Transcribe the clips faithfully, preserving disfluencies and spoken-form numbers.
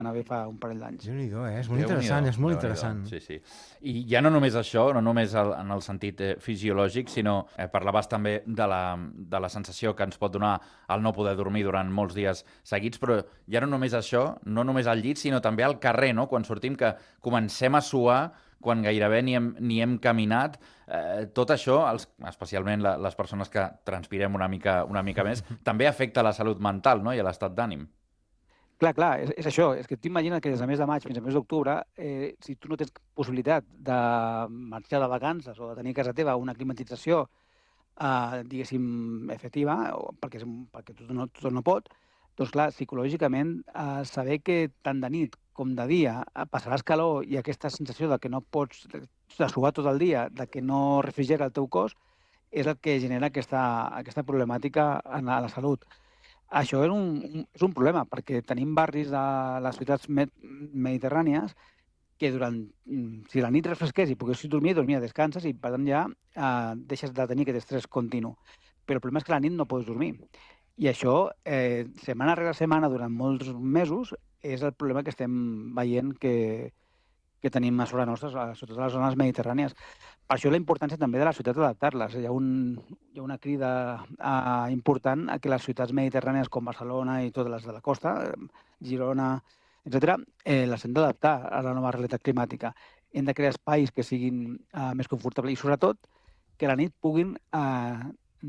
haver fa un parell d'anys. Déu-n'hi-do, eh? És molt interessant, és molt interessant. Sí, sí. I ja no només això, no només el, en el sentit eh, fisiològic, sinó eh, parlaves també de la, de la sensació que ens pot donar el no poder dormir durant molts dies seguits, però ja no només això, no només al llit, sinó també al carrer, no? Quan sortim, que comencem a suar, quan gairebé ni hem, ni hem caminat, eh, tot això, els, especialment la, les persones que transpirem una mica, una mica més, també afecta la salut mental, no? I l'estat d'ànim. Clar, clar, és, és això. És que tu imagina't que des de mes de maig fins a mes d'octubre, eh, si tu no tens possibilitat de marxar de vacances o de tenir a casa teva una climatització, eh, diguéssim, efectiva, o perquè, perquè tothom no, tothom no pot, doncs clar, psicològicament, eh, saber que tant de nit com de dia eh, passaràs calor i aquesta sensació de que no pots de suar tot el dia, de que no refrigera el teu cos, és el que genera aquesta, aquesta problemàtica en la, la salut. Això és un, un, és un problema, perquè tenim barris de les ciutats med mediterrànies que durant, si la nit refresqués i poguessis dormir, dormia, descanses i per tant ja eh, deixes de tenir aquest estrès continu. Però el problema és que a la nit no pots dormir. I això, eh, setmana rere setmana, durant molts mesos, és el problema que estem veient que, que tenim a sobre nostres, sobretot a les zones mediterrànies. Per això la importància també de les ciutats adaptar-les. Hi ha, un, hi ha una crida uh, important a que les ciutats mediterrànies com Barcelona i totes les de la costa, Girona, etcètera, eh, les hem d'adaptar a la nova realitat climàtica. Hem de crear espais que siguin uh, més confortables i, sobretot, que a la nit puguin uh,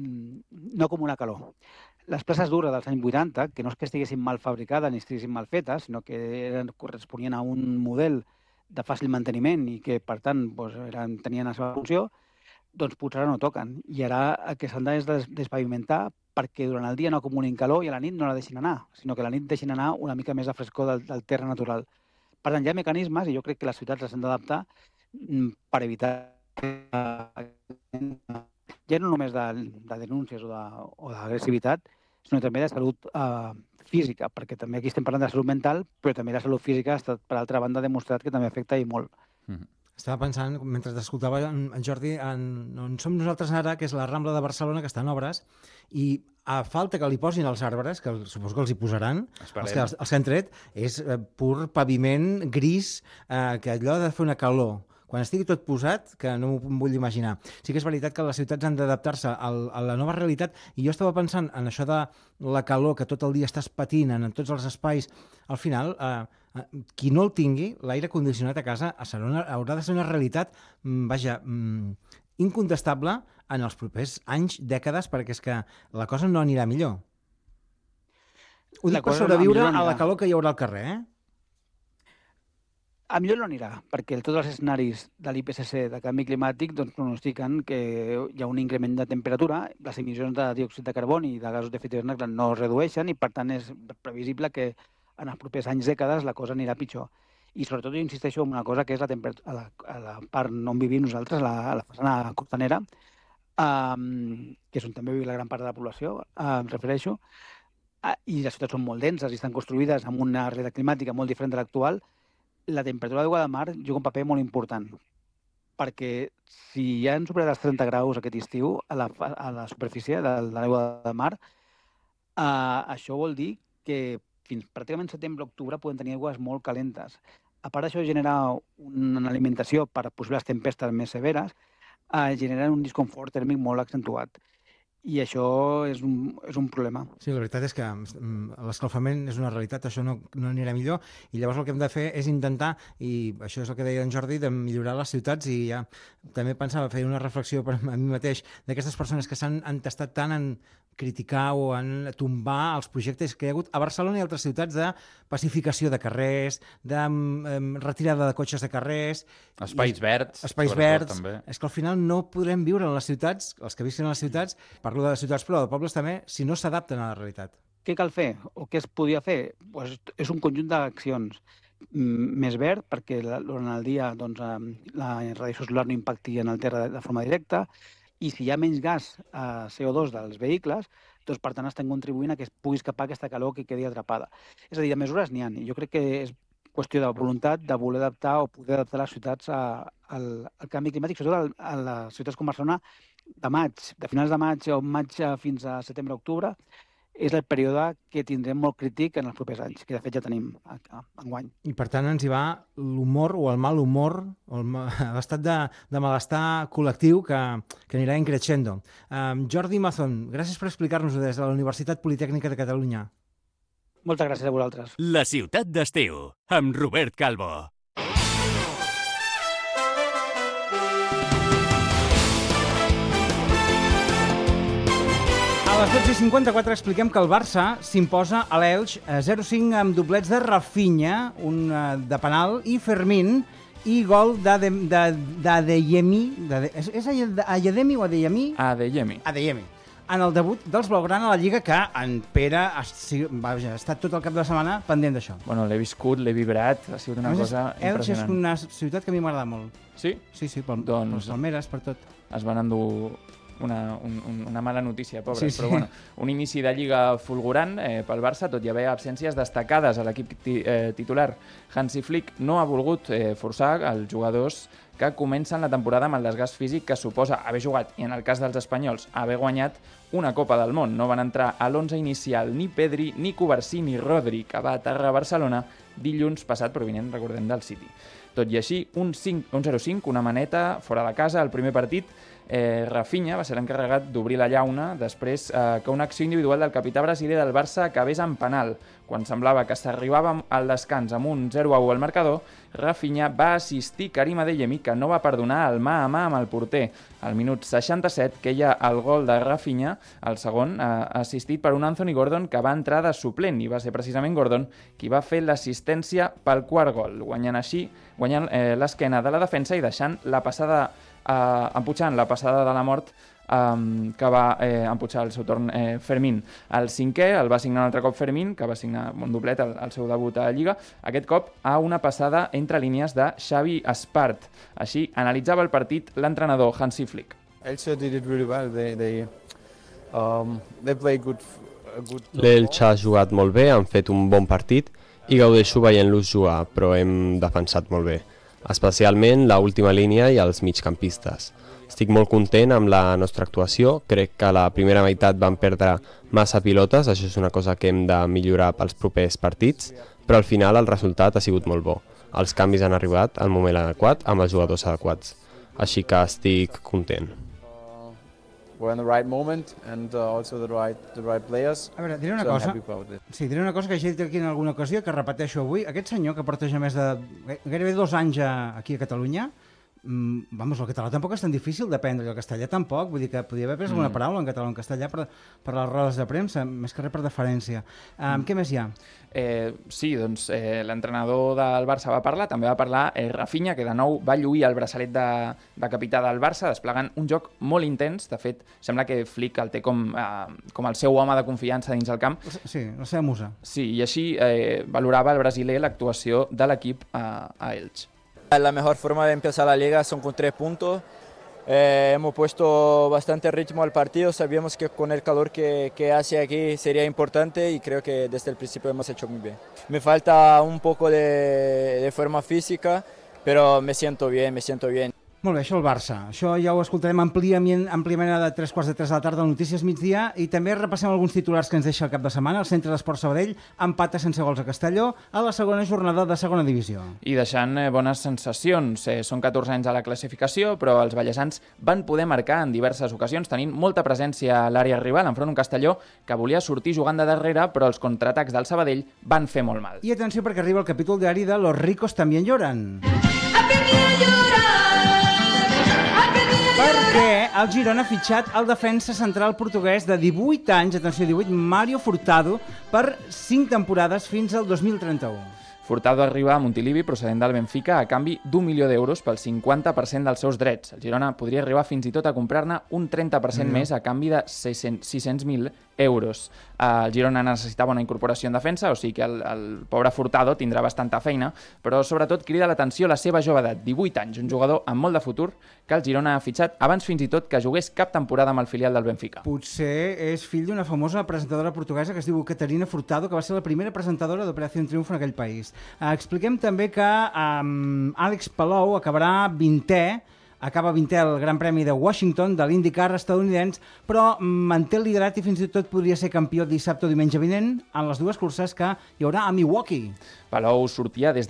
no acumular calor. Les places dures dels anys vuitanta, que no és que estiguessin mal fabricades ni estiguessin mal fetes, sinó que eren, corresponien a un model de fàcil manteniment i que, per tant, doncs, eren, tenien la seva funció, doncs potser ara no toquen. I ara el que s'han de és des despavimentar perquè durant el dia no acumulin calor i a la nit no la deixin anar, sinó que a la nit deixin anar una mica més de frescor del, del terra natural. Per tant, hi ha mecanismes, i jo crec que les ciutats les han d'adaptar per evitar ja no només de, de denúncies o d'agressivitat, sinó també de salut eh, física, perquè també aquí estem parlant de salut mental, però també la salut física ha estat, per altra banda, demostrat que també afecta i molt. Mm-hmm. Estava pensant, mentre t'escoltava, en Jordi, en, on som nosaltres ara, que és la Rambla de Barcelona, que està en obres, i a falta que li posin els arbres, que suposo que els hi posaran, els que, els, els que han tret, és eh, pur paviment gris, eh, que allò ha de fer una calor. Quan estigui tot posat, que no m'ho vull imaginar. Sí que és veritat que les ciutats han d'adaptar-se a la nova realitat, i jo estava pensant en això de la calor, que tot el dia estàs patint en tots els espais. Al final, eh, qui no el tingui, l'aire condicionat a casa una, haurà de ser una realitat, vaja, incontestable en els propers anys, dècades, perquè és que la cosa no anirà millor. Ho dic per sobreviure no a la calor que hi haurà al carrer, eh? A millor no anirà, perquè tots els escenaris de l'I P C C de canvi climàtic doncs, pronostiquen que hi ha un increment de temperatura, les emissions de diòxid de carboni i de gasos d'efecte hivernacle no es redueixen i, per tant, és previsible que en els propers anys, dècades, la cosa anirà pitjor. I, sobretot, jo insisteixo en una cosa que és la temperatura, a la, a la part on vivim nosaltres, a la, a la façana costanera, um, que és on també viu la gran part de la població, uh, em refereixo, uh, i les ciutats són molt denses i estan construïdes amb una realitat climàtica molt diferent de l'actual. La temperatura d'aigua de mar juga un paper molt important, perquè si ja han superat els trenta graus aquest estiu a la, a la superfície de, de l'aigua de mar, eh, això vol dir que fins pràcticament setembre-octubre poden tenir aigües molt calentes. A part d'això, genera una alimentació per a possibles tempestes més severes, eh, genera un disconfort tèrmic molt accentuat. I això és un, és un problema. Sí, la veritat és que l'escalfament és una realitat, això no, no anirà millor, i llavors el que hem de fer és intentar, i això és el que deia en Jordi, de millorar les ciutats, i ja també pensava fer una reflexió per a mi mateix d'aquestes persones que s'han entestat tant en criticar o en tombar els projectes que hi ha hagut a Barcelona i altres ciutats de pacificació de carrers, de um, retirada de cotxes de carrers... Espais i, verds. Espais verds. També. És que al final no podrem viure en les ciutats, els que visquen a les ciutats, parlo de les ciutats però de pobles també, si no s'adapten a la realitat. Què cal fer o què es podia fer? Pues és un conjunt d'accions. Més verd, perquè durant el dia doncs, la radiació solar no impacti en el terra de forma directa, i si hi ha menys gas eh, C O dos dels vehicles, doncs per tant estem contribuint a que es pugui escapar aquesta calor que quedi atrapada. És a dir, de mesures n'hi ha. Jo crec que és qüestió de voluntat de voler adaptar o poder adaptar les ciutats a, al, al canvi climàtic, sobretot a, a les ciutats com Barcelona, de maig, de finals de maig o maig fins a setembre-octubre, és el període que tindrem molt crític en els propers anys, que de fet ja tenim enguany. I per tant ens hi va l'humor o el mal humor, o l'estat de, de malestar col·lectiu que, que anirà increixendo. Um, Jordi Mazón, gràcies per explicar-nos-ho des de la Universitat Politècnica de Catalunya. Moltes gràcies a vosaltres. La ciutat d'estiu, amb Robert Calvo. A les dotze i cinquanta-quatre expliquem que el Barça s'imposa a l'Elx zero cinc amb doblets de Rafinha, un de penal, i Fermín, i gol d'Adeyemi. És Adeyemi o Adeyemi? Adeyemi. Adeyemi. En el debut dels Blaugrana a la Lliga, que en Pere ha, ha estat tot el cap de setmana pendent d'això. Bueno, l'he viscut, l'he vibrat, ha sigut una cosa impressionant. Elx és una ciutat que a mi m'agrada molt. Sí? Sí, sí, pel, doncs, pels Palmeres, per tot. Es van endur una, un, una mala notícia, pobres, sí, sí. però bueno, un inici de Lliga fulgurant eh, pel Barça, tot i haver absències destacades a l'equip ti, eh, titular. Hansi Flick no ha volgut eh, forçar els jugadors que comencen la temporada amb el desgast físic que suposa haver jugat, i en el cas dels espanyols, haver guanyat una Copa del Món. No van entrar a l'onze inicial ni Pedri, ni Covarsí, ni Rodri, que va aterrar a Barcelona dilluns passat, provinent, recordem, del City. Tot i així, un zero cinc, una maneta, fora de casa, el primer partit, eh, Rafinha va ser l'encarregat d'obrir la llauna després eh, que una acció individual del capità brasiler del Barça acabés en penal. Quan semblava que s'arribava al descans amb un zero a u al marcador, Rafinha va assistir Karim Adeyemi, que no va perdonar el mà a mà amb el porter. Al minut seixanta-set queia el gol de Rafinha, el segon, eh, assistit per un Anthony Gordon que va entrar de suplent, i va ser precisament Gordon qui va fer l'assistència pel quart gol, guanyant així guanyant eh, l'esquena de la defensa i deixant la passada, eh, emputxant la passada de la mort Um, que va eh, emputxar al seu torn eh, Fermín. El cinquè el va signar un altre cop Fermín, que va signar un doblet al, al seu debut a la Lliga, aquest cop a una passada entre línies de Xavi Espart. Així analitzava el partit l'entrenador Hansi Flick. Elx did it really well. They, they, um, they play good, good... L'Elx ha jugat molt bé, han fet un bon partit i gaudeixo veient-los jugar, però hem defensat molt bé, especialment la última línia i els migcampistes. Estic molt content amb la nostra actuació, crec que a la primera meitat vam perdre massa pilotes, això és una cosa que hem de millorar pels propers partits, però al final el resultat ha sigut molt bo. Els canvis han arribat al moment adequat amb els jugadors adequats, així que estic content. Uh, we're in the right moment and uh, also the right, the right players. A veure, diré una so cosa. Sí, diré una cosa que ja he dit aquí en alguna ocasió, que repeteixo avui. Aquest senyor que porta ja més de gairebé dos anys aquí a Catalunya, Mm, vamos, el català tampoc és tan difícil d'aprendre, el castellà tampoc, vull dir que podria haver pres alguna mm. paraula en català o en castellà per, per les rodes de premsa, més que res per deferència. Um, mm. Què més hi ha? Eh, sí, doncs eh, l'entrenador del Barça va parlar, també va parlar eh, Rafinha, que de nou va lluir el braçalet de, de capità del Barça, desplegant un joc molt intens. De fet, sembla que Flick el té com, eh, com el seu home de confiança dins el camp. Sí, la seva musa. Sí, i així eh, valorava el brasiler l'actuació de l'equip a, a Elx. La mejor forma de empezar la liga son con tres puntos. Eh, hemos puesto bastante ritmo al partido, sabíamos que con el calor que, que hace aquí sería importante y creo que desde el principio hemos hecho muy bien. Me falta un poco de, de forma física, pero me siento bien, me siento bien. Molt bé, això el Barça. Això ja ho escoltarem àmpliament, àmpliament a tres quarts de tres de la tarda a Notícies Migdia, i també repassem alguns titulars que ens deixa el cap de setmana. El Centre d'Esport Sabadell empata sense gols a Castelló a la segona jornada de segona divisió. I deixant eh, bones sensacions. Eh, són catorze anys a la classificació, però els ballesans van poder marcar en diverses ocasions, tenint molta presència a l'àrea rival, enfront un Castelló que volia sortir jugant de darrere, però els contraatacs del Sabadell van fer molt mal. I atenció, perquè arriba el capítol diari de Los ricos también lloran. Perquè el Girona ha fitxat el defensa central portuguès de divuit anys, atenció, divuit, Mário Furtado, per cinc temporades fins al dos mil trenta-u. Furtado arriba a Montilivi procedent del Benfica a canvi d'un milió d'euros pel cinquanta per cent dels seus drets. El Girona podria arribar fins i tot a comprar-ne un trenta per cent mm. més a canvi de sis-cents mil euros. El Girona necessitava una incorporació en defensa, o sigui que el, el pobre Furtado tindrà bastanta feina, però sobretot crida l'atenció la seva jove edat, divuit anys, un jugador amb molt de futur que el Girona ha fitxat abans fins i tot que jugués cap temporada amb el filial del Benfica. Potser és fill d'una famosa presentadora portuguesa que es diu Catarina Furtado, que va ser la primera presentadora d'Operació Triunfo en aquell país. Uh, expliquem també que um, Àlex Palou acabarà vintè acaba vintè al Gran Premi de Washington de l'IndyCar estadounidense, però manté el liderat i fins i tot podria ser campió dissabte o diumenge vinent en les dues curses que hi haurà a Milwaukee. Palou sortia des de